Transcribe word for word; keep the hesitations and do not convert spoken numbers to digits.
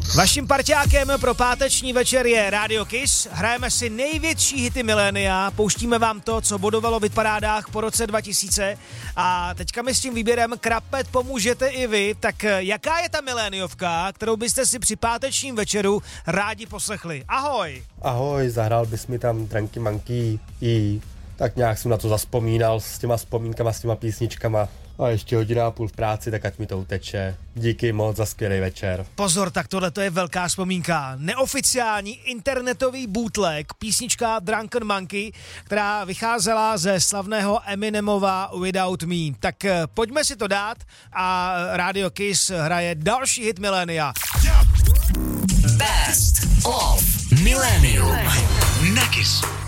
Vaším parťákem pro páteční večer je Radio Kiss. Hrajeme si největší hity milénia, pouštíme vám to, co bodovalo v hitparádách po roce dva tisíce a teďka mi s tím výběrem krapet pomůžete i vy. Tak jaká je ta miléniovka, kterou byste si při pátečním večeru rádi poslechli? Ahoj! Ahoj, zahrál bys mi tam Drunky Monkey i tak nějak jsem na to zaspomínal s těma vzpomínkama, s těma písničkama. A ještě hodina a půl v práci, tak ať mi to uteče. Díky moc za skvělý večer. Pozor, tak tohle to je velká vzpomínka. Neoficiální internetový bootleg, písnička Drunken Monkey, která vycházela ze slavného Eminemova Without Me. Tak pojďme si to dát a Radio Kiss hraje další hit milénia. Best of Millennium na Kissu.